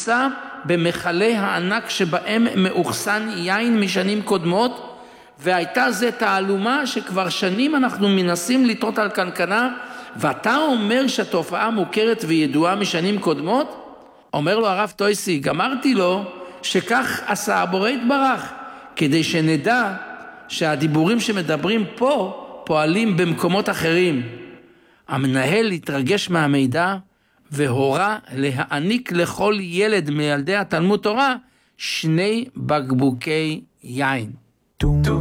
נמצא במחלי הענק שבהם מאוחסן יין משנים קודמות, והייתה זה תעלומה שכבר שנים אנחנו מנסים לטעות על קנקנה, ואתה אומר שהתופעה מוכרת וידועה משנים קודמות? אומר לו הרב טויסיג, אמרתי לו שכך עשה הבורא יתברך, כדי שנדע שהדיבורים שמדברים פה פועלים במקומות אחרים. המנהל התרגש מהמידע והורה להעניק לכל ילד מילדי התלמוד תורה 2 בקבוקי יין.